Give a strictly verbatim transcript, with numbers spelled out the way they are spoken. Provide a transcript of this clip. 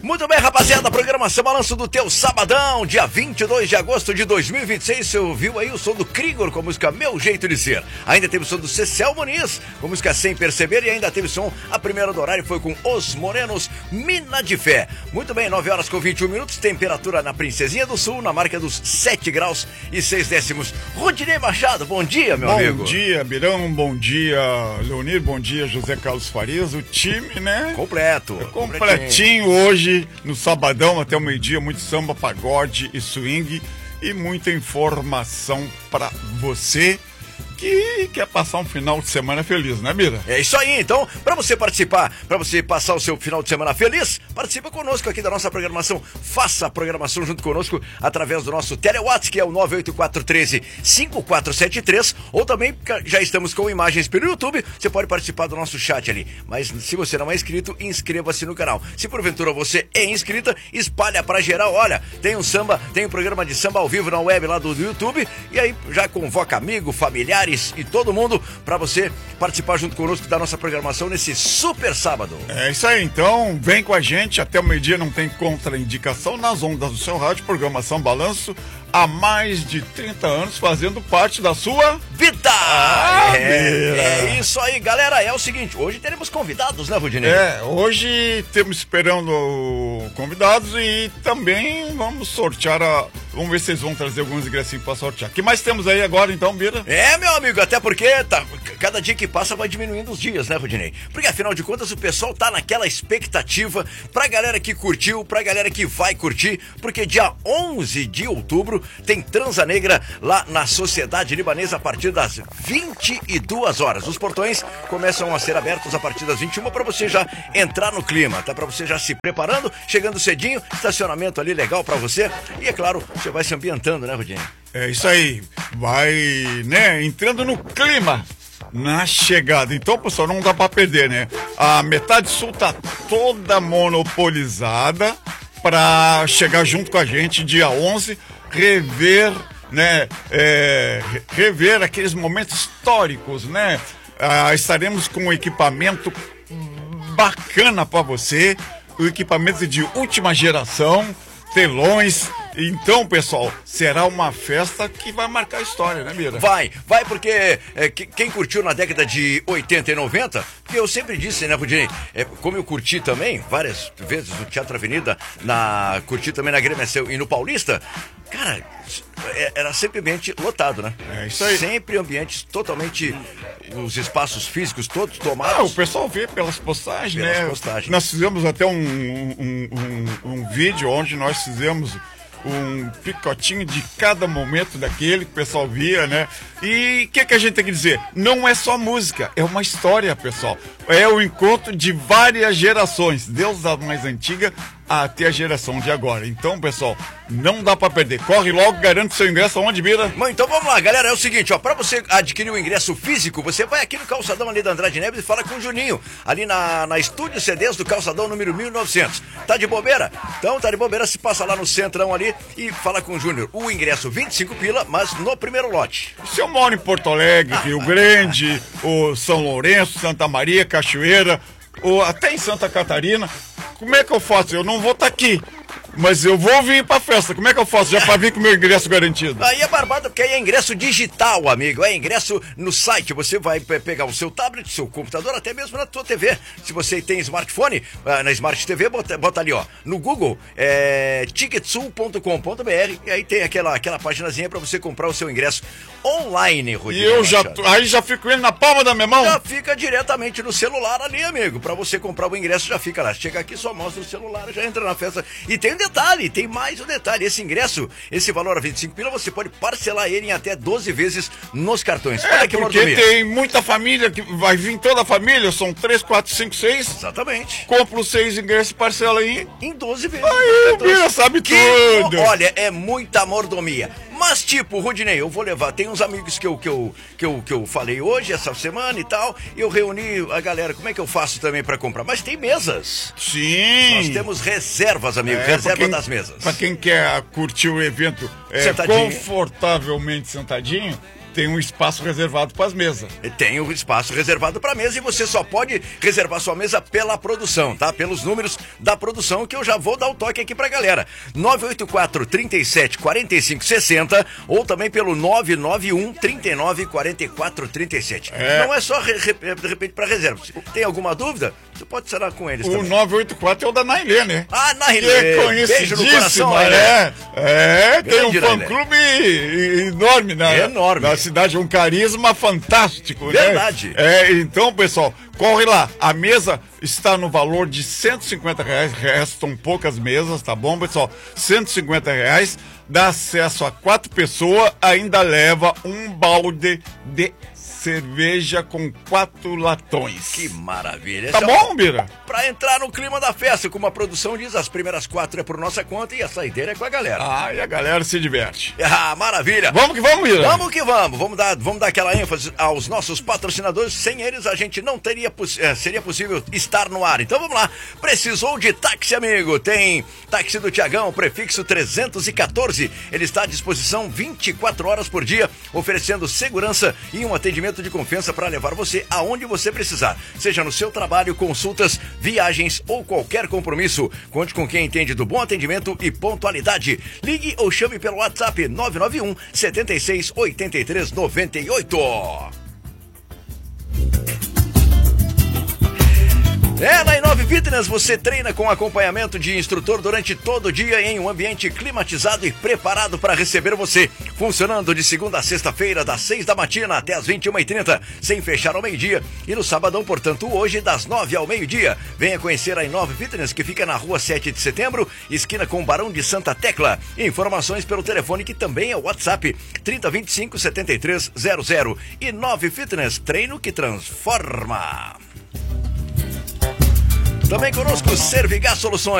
Muito bem, rapaziada, programação Balanço do Teu Sabadão, dia vinte e dois de agosto de dois mil e vinte e seis. Você ouviu aí o som do Krigor com a música Meu Jeito de Ser. Ainda teve o som do Cecel Muniz com a música Sem Perceber. E ainda teve o som, a primeira do horário foi com Os Morenos, Mina de Fé. Muito bem, nove horas com vinte e um minutos, temperatura na Princesinha do Sul, na marca dos sete graus e seis décimos. Rudinei Machado, bom dia, meu bom amigo. Bom dia, Birão, bom dia, Leonir, bom dia, José Carlos Farias. O time, né? Completo. É completinho hoje. No sabadão até o meio-dia, muito samba, pagode e swing e muita informação pra você que quer passar um final de semana feliz, né, Mira? É isso aí, então, para você participar, para você passar o seu final de semana feliz, participa conosco aqui da nossa programação, faça a programação junto conosco através do nosso TeleWhats, que é o nove oito quatro um três cinco quatro sete três, ou também, já estamos com imagens pelo YouTube, você pode participar do nosso chat ali, mas se você não é inscrito, inscreva-se no canal. Se porventura você é inscrita, espalha pra geral, olha, tem um samba, tem um programa de samba ao vivo na web lá do, do YouTube, e aí já convoca amigo, familiares e todo mundo para você participar junto conosco da nossa programação nesse super sábado. É isso aí, então vem com a gente, até o meio-dia não tem contraindicação nas ondas do seu rádio, programação Balanço, há mais de trinta anos fazendo parte da sua vida. Ah, é, é isso aí, galera, é o seguinte, hoje teremos convidados, né, Rudinei? É, hoje temos esperando convidados e também vamos sortear a... Vamos ver se vocês vão trazer alguns ingressinhos para sortear. O que mais temos aí agora, então, Bira? É, meu amigo, até porque tá, cada dia que passa vai diminuindo os dias, né, Rudinei? Porque, afinal de contas, o pessoal tá naquela expectativa pra galera que curtiu, pra galera que vai curtir, porque dia onze de outubro tem Transa Negra lá na Sociedade Libanesa a partir das vinte e duas horas. Os portões começam a ser abertos a partir das vinte e uma para você já entrar no clima, tá? Pra você já se preparando, chegando cedinho, estacionamento ali legal pra você e, é claro, você vai se ambientando, né, Rudinei? É isso aí, vai, né, entrando no clima na chegada. Então, pessoal, não dá pra perder, né? A metade sul tá toda monopolizada pra chegar junto com a gente dia onze, rever, né, é, rever aqueles momentos históricos, né? Ah, estaremos com um equipamento bacana pra você, o equipamento de última geração, telões. Então, pessoal, será uma festa que vai marcar a história, né, Mira? Vai, vai porque é, que, quem curtiu na década de oitenta e noventa, porque eu sempre disse, né, Rudinei, é, como eu curti também, várias vezes no Teatro Avenida, na, curti também na Grêmio e no Paulista, cara, era sempre ambiente lotado, né? É isso aí. Sempre ambientes totalmente, os espaços físicos todos tomados. Ah, o pessoal vê pelas postagens, pelas né? Postagens. Nós fizemos até um, um, um, um vídeo onde nós fizemos um picotinho de cada momento daquele que o pessoal via, né? E o que, que a gente tem que dizer? Não é só música, é uma história, pessoal. É o encontro de várias gerações, desde a mais antiga até a geração de agora. Então, pessoal, não dá pra perder. Corre logo, garante seu ingresso aonde, Bira? Bom, então vamos lá, galera. É o seguinte, ó, pra você adquirir o ingresso físico, você vai aqui no calçadão ali da Andrade Neves e fala com o Juninho, ali na, na Estúdio C Ds do calçadão número mil e novecentos. Tá de bobeira? Então, tá de bobeira, se passa lá no centrão ali e fala com o Júnior. O ingresso vinte e cinco pila, mas no primeiro lote. Se eu moro em Porto Alegre, Rio Grande, o São Lourenço, Santa Maria, Cachoeira, ou até em Santa Catarina, como é que eu faço? Eu não vou estar aqui, mas eu vou vir pra festa. Como é que eu faço? Já pra vir com o meu ingresso garantido. Aí é barbada, porque aí é ingresso digital, amigo. É ingresso no site. Você vai pegar o seu tablet, seu computador, até mesmo na tua T V. Se você tem smartphone, na Smart T V, bota, bota ali, ó. No Google, é ticketsul ponto com ponto br. E aí tem aquela, aquela paginazinha pra você comprar o seu ingresso online, Rodrigo. E eu já, aí já fico ele na palma da minha mão? Já fica diretamente no celular ali, amigo. Pra você comprar o ingresso, já fica lá. Chega aqui, só mostra o celular, já entra na festa. E tem um detalhe, tem mais um detalhe. Esse ingresso, esse valor a vinte e cinco pila, você pode parcelar ele em até doze vezes nos cartões. É, que porque mordomia. Tem muita família, que vai vir toda a família, são três, quatro, cinco, seis. Exatamente. Compra os seis ingressos e parcela aí. Em doze vezes. Aí, o Bira sabe que, tudo. Olha, é muita mordomia. Mas, tipo, Rudinei, eu vou levar. Tem uns amigos que eu, que, eu, que, eu, que eu falei hoje, essa semana e tal. E eu reuni a galera. Como é que eu faço também pra comprar? Mas tem mesas. Sim. Nós temos reservas, amigo. É, reserva quem, das mesas. Pra quem quer curtir o evento é, confortavelmente sentadinho, tem um espaço reservado para as mesas. Tem um espaço reservado para mesa e você só pode reservar sua mesa pela produção, tá? Pelos números da produção, que eu já vou dar o toque aqui pra galera. nove oito quatro, trinta e sete, quarenta e cinco, sessenta ou também pelo nove nove um, trinta e nove, quarenta e quatro, trinta e sete. É. Não é só re, re, de repente para reserva. Se tem alguma dúvida, você pode falar com eles o também. O nove oito quatro é o da Nailê, né? Ah, Nailê! É conhecidíssima, é. É, tem um fã-clube enorme na, enorme na cidade, um carisma fantástico, verdade. Né? É, então, pessoal, corre lá. A mesa está no valor de cento e cinquenta reais, restam poucas mesas, tá bom, pessoal? cento e cinquenta reais, dá acesso a quatro pessoas, ainda leva um balde de cerveja com quatro latões. Que maravilha. Tá Esse bom, é Bira? Pra entrar no clima da festa, como a produção diz, as primeiras quatro é por nossa conta e a saideira é com a galera. Ah, e a galera se diverte. Ah, maravilha. Vamos que vamos, Bira. Vamos que vamos. Vamos dar, vamos dar aquela ênfase aos nossos patrocinadores. Sem eles, a gente não teria, é, seria possível estar no ar. Então vamos lá. Precisou de táxi, amigo? Tem táxi do Tiagão, prefixo trezentos e quatorze. Ele está à disposição vinte e quatro horas por dia, oferecendo segurança e um atendimento de confiança para levar você aonde você precisar, seja no seu trabalho, consultas, viagens ou qualquer compromisso. Conte com quem entende do bom atendimento e pontualidade. Ligue ou chame pelo WhatsApp nove nove um, sete seis, oito três nove oito. É, na Inove Fitness você treina com acompanhamento de instrutor durante todo o dia em um ambiente climatizado e preparado para receber você. Funcionando de segunda a sexta-feira, das seis da matina até as vinte e uma e trinta, sem fechar ao meio-dia. E no sabadão, portanto, hoje, das nove ao meio-dia. Venha conhecer a Inove Fitness, que fica na rua sete de setembro, esquina com Barão de Santa Tecla. Informações pelo telefone, que também é o WhatsApp, trinta, vinte e cinco, setenta e três zero zero. Inove Fitness, treino que transforma. Também conosco, Servigas Soluções.